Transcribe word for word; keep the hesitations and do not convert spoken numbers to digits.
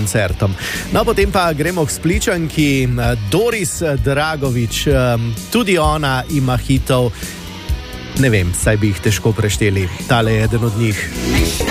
koncertom. No, potem pa gremo k Spličanki. Doris Dragovič, tudi ona ima hitov. Ne vem, saj bi jih težko prešteli. Tale je eden od njih.